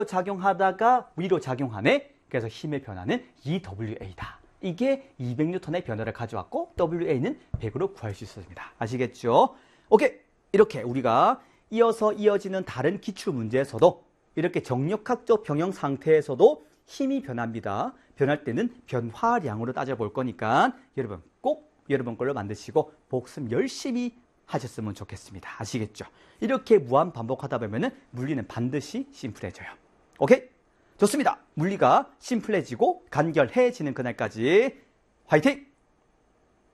작용하다가 위로 작용하네. 그래서 힘의 변화는 EWA다. 이게 200N의 변화를 가져왔고 WA는 100으로 구할 수 있었습니다. 아시겠죠? 오케이. 이렇게 우리가 이어지는 다른 기출 문제에서도 이렇게 정력학적 병형 상태에서도 힘이 변합니다. 변할 때는 변화량으로 따져볼 거니까 여러분 꼭 여러분 걸로 만드시고 복습 열심히 하셨으면 좋겠습니다. 아시겠죠? 이렇게 무한 반복하다 보면 물리는 반드시 심플해져요. 오케이? 좋습니다. 물리가 심플해지고 간결해지는 그날까지 화이팅!